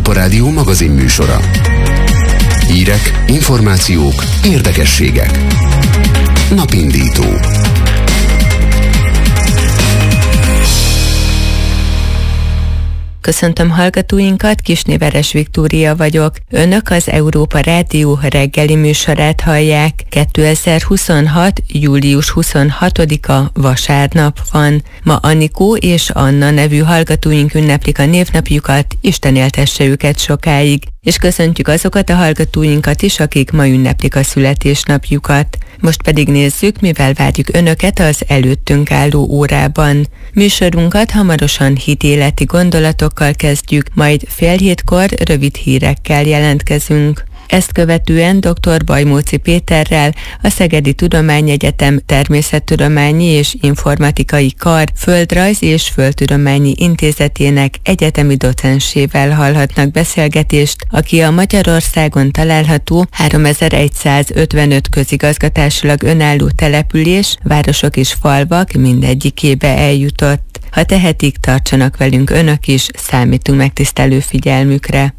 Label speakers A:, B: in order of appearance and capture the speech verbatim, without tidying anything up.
A: Európa Rádió magazin műsora. Hírek, információk, érdekességek. Napindító.
B: Köszöntöm hallgatóinkat, Kisné-Veres Viktória vagyok. Önök az Európa Rádió reggeli műsorát hallják. kétezer-huszonhat. július huszonhatodika vasárnap van. Ma Anikó és Anna nevű hallgatóink ünneplik a névnapjukat, Isten éltesse őket sokáig. És köszöntjük azokat a hallgatóinkat is, akik ma ünneplik a születésnapjukat. Most pedig nézzük, mivel várjuk önöket az előttünk álló órában. Műsorunkat hamarosan hitéleti gondolatokkal kezdjük, majd fél hétkor rövid hírekkel jelentkezünk. Ezt követően dr. Bajmóci Péterrel, a Szegedi Tudományegyetem Természettudományi és Informatikai Kar Földrajz és Földtudományi Intézetének egyetemi docensével hallhatnak beszélgetést, aki a Magyarországon található háromezer-egyszázötvenöt közigazgatásilag önálló település, városok és falvak mindegyikébe eljutott. Ha tehetik, tartsanak velünk önök is, számítunk megtisztelő figyelmükre.